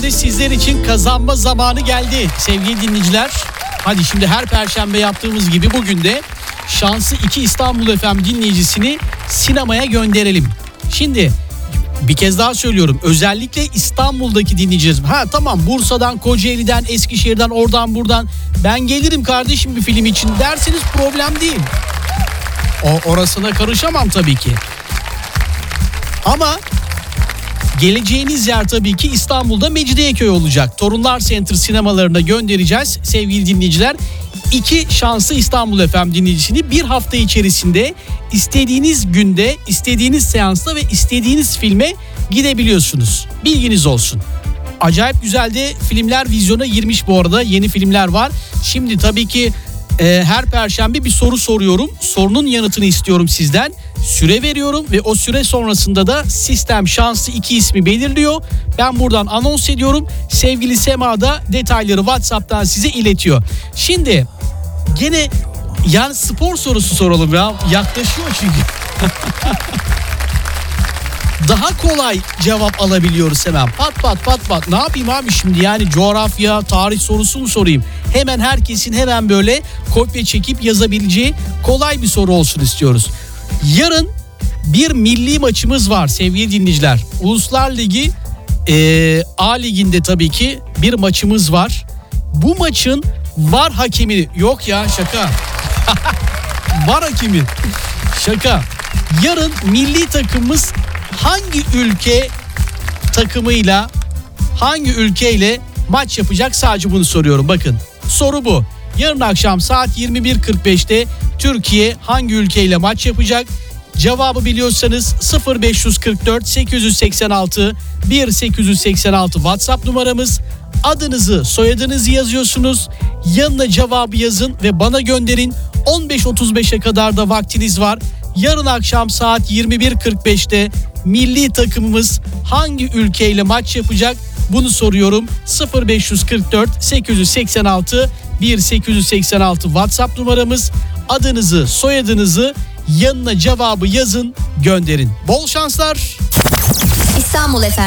işte sizler için kazanma zamanı geldi sevgili dinleyiciler. Hadi şimdi her perşembe yaptığımız gibi bugün de şanslı 2 İstanbul FM dinleyicisini sinemaya gönderelim. Şimdi bir kez daha söylüyorum, özellikle İstanbul'daki dinleyicilerim. Tamam, Bursa'dan, Kocaeli'den, Eskişehir'den, oradan buradan ben gelirim kardeşim bir film için derseniz problem değil. Orasına karışamam tabii ki. Ama geleceğiniz yer tabii ki İstanbul'da Mecidiyeköy olacak. Torunlar Center sinemalarına göndereceğiz sevgili dinleyiciler. 2 şanslı İstanbul FM dinleyicisini bir hafta içerisinde istediğiniz günde, istediğiniz seansta ve istediğiniz filme gidebiliyorsunuz. Bilginiz olsun. Acayip güzel de filmler vizyona girmiş bu arada. Yeni filmler var. Şimdi tabii ki her perşembe bir soru soruyorum. Sorunun yanıtını istiyorum sizden. Süre veriyorum ve o süre sonrasında da sistem şanslı 2 ismi belirliyor. Ben buradan anons ediyorum. Sevgili Sema da detayları WhatsApp'tan size iletiyor. Şimdi gene yani spor sorusu soralım ya. Yaklaşıyor çünkü. Daha kolay cevap alabiliyoruz hemen. Pat. Ne yapayım abi şimdi, yani coğrafya, tarih sorusu mu sorayım? Hemen herkesin hemen böyle kopya çekip yazabileceği kolay bir soru olsun istiyoruz. Yarın bir milli maçımız var sevgili dinleyiciler. Uluslar Ligi A Ligi'nde tabii ki bir maçımız var. Bu maçın VAR hakemi yok ya, şaka. VAR hakemi şaka. Yarın milli takımımız hangi ülke takımıyla, hangi ülkeyle maç yapacak, sadece bunu soruyorum. Bakın soru bu. Yarın akşam saat 21.45'te Türkiye hangi ülkeyle maç yapacak? Cevabı biliyorsanız 0544 886 1886 WhatsApp numaramız. Adınızı, soyadınızı yazıyorsunuz. Yanına cevabı yazın ve bana gönderin. 15.35'e kadar da vaktiniz var. Yarın akşam saat 21.45'te milli takımımız hangi ülkeyle maç yapacak? Bunu soruyorum. 0544 886 1886 WhatsApp numaramız. Adınızı, soyadınızı, yanına cevabı yazın, gönderin. Bol şanslar. İstanbul FM